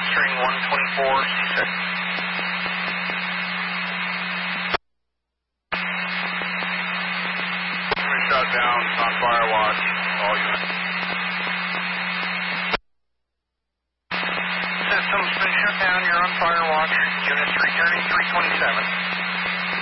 string 124C6. Shut down, on fire watch, all units. System's been shut down, you're on fire watch. Units returning 327.